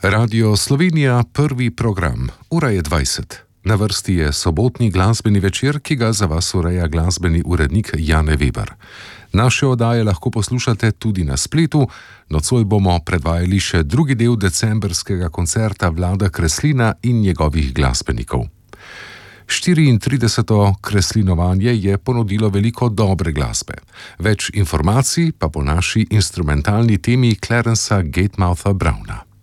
Radio Slovenija, prvi program. Ura je 20. Na vrsti je sobotni glasbeni večer, ki ga za vas ureja glasbeni urednik Jane Weber. Naše oddaje lahko poslušate tudi na spletu. Nocoj bomo predvajali še drugi del decembrskega koncerta Vlada Kreslina in njegovih glasbenikov. 34. Kreslinovanje je ponudilo veliko dobre glasbe. Več informacij pa po naši instrumentalni temi Clarenca Gatemoutha Browna.